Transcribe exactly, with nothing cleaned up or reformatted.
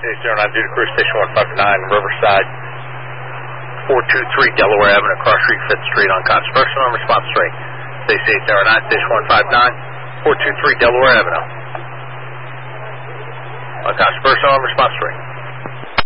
eight zero nine, due to Cruise Station one five nine, Riverside, four two three Delaware Avenue, cross street, fifth Street on Cox. Personal on response three. Station eight zero nine, Station one five nine, four two three Delaware Avenue. On Cox. Personal on response three.